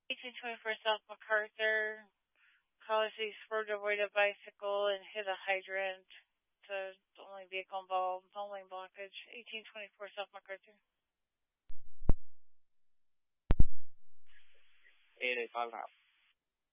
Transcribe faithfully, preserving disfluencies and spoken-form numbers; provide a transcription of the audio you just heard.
eighteen twenty-four South MacArthur. Caller says swerved to avoid a bicycle and hit a hydrant. It's the only vehicle involved. No lane blockage. eighteen twenty-four South MacArthur. eight eight five and a half.